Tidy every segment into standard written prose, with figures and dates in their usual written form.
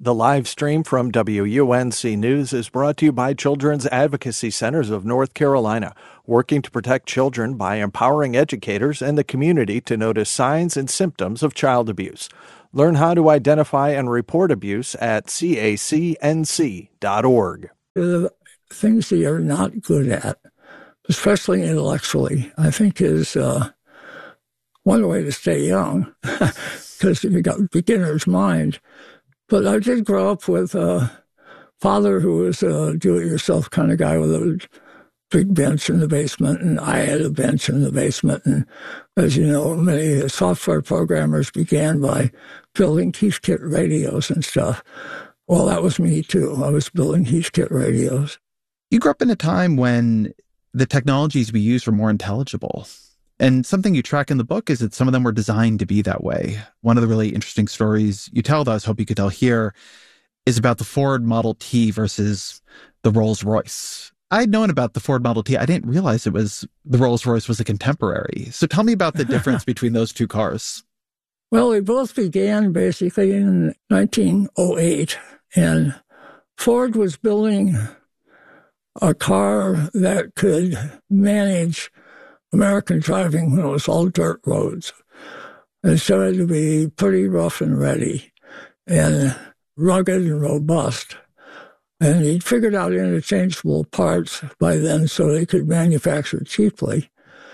The live stream from WUNC News is brought to you by Children's Advocacy Centers of North Carolina, working to protect children by empowering educators and the community to notice signs and symptoms of child abuse. Learn how to identify and report abuse at cacnc.org. The things that you're not good at, especially intellectually, I think is one way to stay young, because you got beginner's mind. But I did grow up with a father who was a do-it-yourself kind of guy with a big bench in the basement, and I had a bench in the basement. And as you know, many software programmers began by building Heathkit radios and stuff. Well, that was me too. I was building Heathkit radios. You grew up in a time when the technologies we use were more intelligible. And something you track in the book is that some of them were designed to be that way. One of the really interesting stories you tell that I hope you could tell here is about the Ford Model T versus the Rolls-Royce. I'd known about the Ford Model T. I didn't realize the Rolls-Royce was a contemporary. So tell me about the difference between those two cars. Well, they both began basically in 1908, and Ford was building a car that could manage American driving when it was all dirt roads. It started to be pretty rough and ready and rugged and robust. And he'd figured out interchangeable parts by then so they could manufacture cheaply.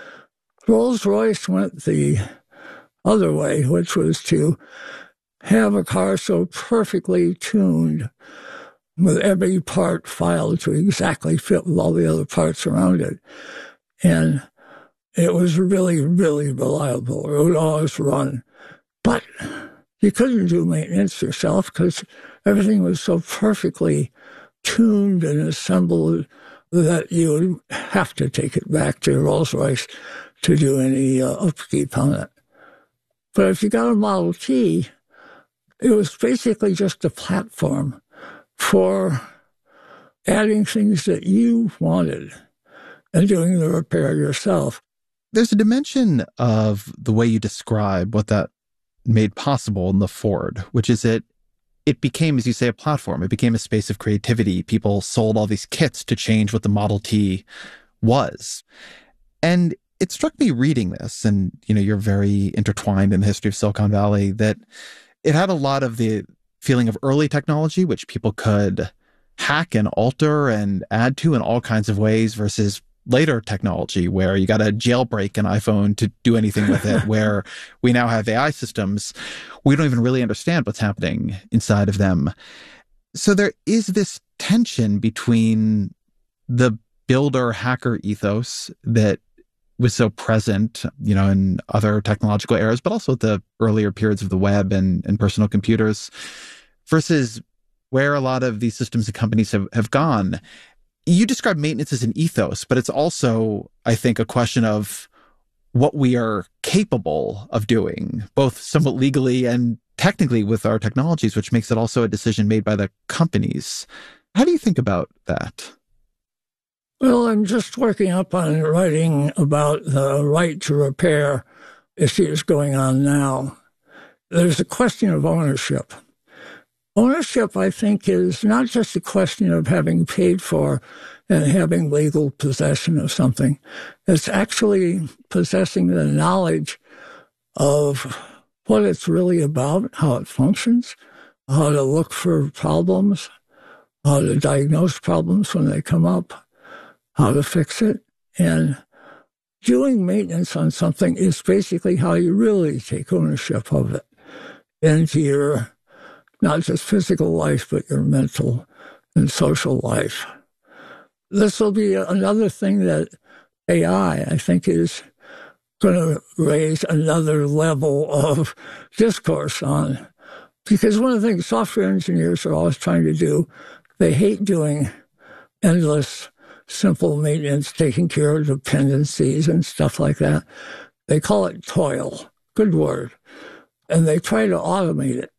Rolls-Royce went the other way, which was to have a car so perfectly tuned with every part filed to exactly fit with all the other parts around it. And it was really, really reliable. It would always run. But you couldn't do maintenance yourself because everything was so perfectly tuned and assembled that you would have to take it back to Rolls-Royce to do any upkeep on it. But if you got a Model T, it was basically just a platform for adding things that you wanted and doing the repair yourself. There's a dimension of the way you describe what that made possible in the Ford, which is it became, as you say, a platform. It became a space of creativity. People sold all these kits to change what the Model T was. And it struck me reading this, and you're very intertwined in the history of Silicon Valley, that it had a lot of the feeling of early technology, which people could hack and alter and add to in all kinds of ways, versus later technology where you got to jailbreak an iPhone to do anything with it, where we now have AI systems. We don't even really understand what's happening inside of them. So there is this tension between the builder hacker ethos that was so present, in other technological eras, but also the earlier periods of the web and personal computers, versus where a lot of these systems and companies have gone. You describe maintenance as an ethos, but it's also, I think, a question of what we are capable of doing, both somewhat legally and technically with our technologies, which makes it also a decision made by the companies. How do you think about that? Well, I'm just working up on writing about the right to repair issues going on now. There's a question of ownership. Ownership, I think, is not just a question of having paid for and having legal possession of something. It's actually possessing the knowledge of what it's really about, how it functions, how to look for problems, how to diagnose problems when they come up, how to fix it. And doing maintenance on something is basically how you really take ownership of it into your not just physical life, but your mental and social life. This will be another thing that AI, I think, is going to raise another level of discourse on. Because one of the things software engineers are always trying to do, they hate doing endless, simple maintenance, taking care of dependencies and stuff like that. They call it toil. Good word. And they try to automate it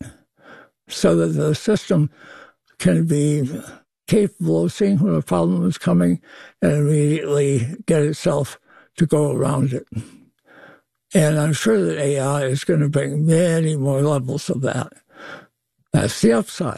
so that the system can be capable of seeing when a problem is coming and immediately get itself to go around it. And I'm sure that AI is going to bring many more levels of that. That's the upside.